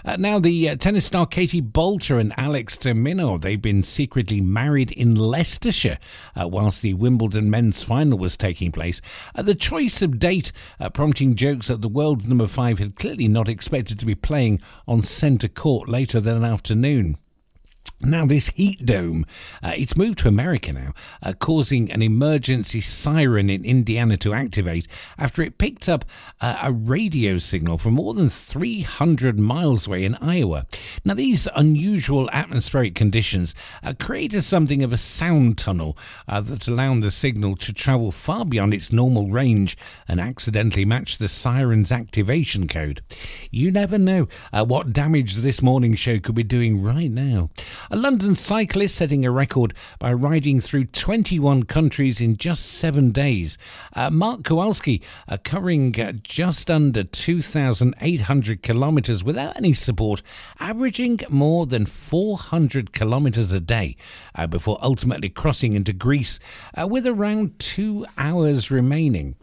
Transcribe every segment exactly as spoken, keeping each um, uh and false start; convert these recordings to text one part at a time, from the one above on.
Uh, now, the uh, tennis star Katie Boulter and Alex de Minaur, they've been secretly married in Leicestershire uh, whilst the Wimbledon men's final was taking place. Uh, the choice of date uh, prompting jokes that the world's number five had clearly not expected to be playing on centre court later that afternoon. Now, this heat dome, uh, it's moved to America now, uh, causing an emergency siren in Indiana to activate after it picked up uh, a radio signal from more than three hundred miles away in Iowa. Now, these unusual atmospheric conditions uh, created something of a sound tunnel uh, that allowed the signal to travel far beyond its normal range and accidentally match the siren's activation code. You never know uh, what damage this morning show could be doing right now. A London cyclist setting a record by riding through twenty-one countries in just seven days. Uh, Mark Kowalski uh, covering uh, just under two thousand eight hundred kilometres without any support, averaging more than four hundred kilometres a day uh, before ultimately crossing into Greece uh, with around two hours remaining.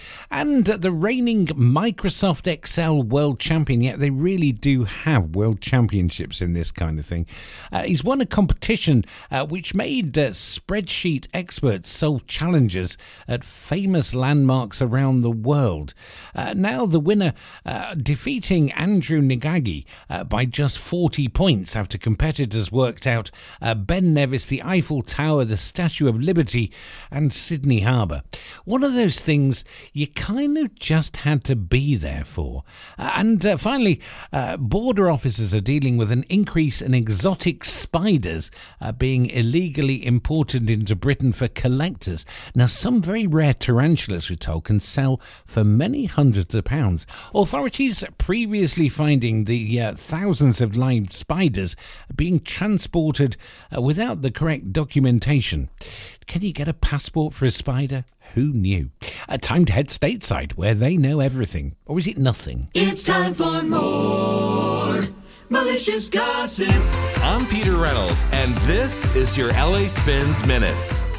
And the reigning Microsoft Excel world champion, yet they really do have world championships in this kind of thing. Uh, he's won a competition uh, which made uh, spreadsheet experts solve challenges at famous landmarks around the world. Uh, now the winner uh, defeating Andrew Nagagi uh, by just forty points after competitors worked out uh, Ben Nevis, the Eiffel Tower, the Statue of Liberty and Sydney Harbour. One of those things you kind of just had to be there for. Uh, and uh, finally, uh, border officers are dealing with an increase in exotic spiders uh, being illegally imported into Britain for collectors. Now, some very rare tarantulas, we're told, can sell for many hundreds of pounds. Authorities previously finding the uh, thousands of live spiders being transported uh, without the correct documentation. Can you get a passport for a spider? Who knew? Uh, time to head stateside, where they know everything. Or is it nothing? It's time for more malicious gossip. I'm Peter Reynolds, and this is your L A Spins Minute.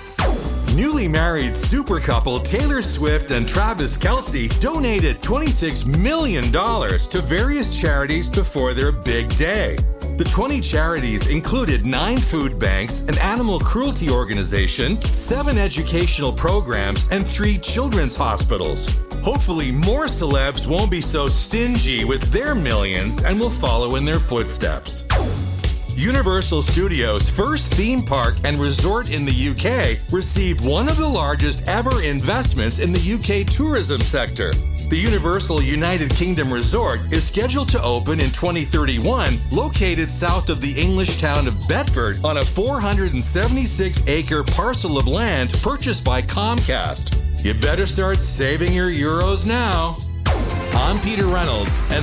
Newly married super couple Taylor Swift and Travis Kelce donated twenty-six million dollars to various charities before their big day. The twenty charities included nine food banks, an animal cruelty organization, seven educational programs, and three children's hospitals. Hopefully, more celebs won't be so stingy with their millions and will follow in their footsteps. Universal Studios' first theme park and resort in the U K received one of the largest ever investments in the U K tourism sector. The Universal United Kingdom Resort is scheduled to open in twenty thirty-one, located south of the English town of Bedford on a four hundred seventy-six acre parcel of land purchased by Comcast. You better start saving your euros now. I'm Peter Reynolds, and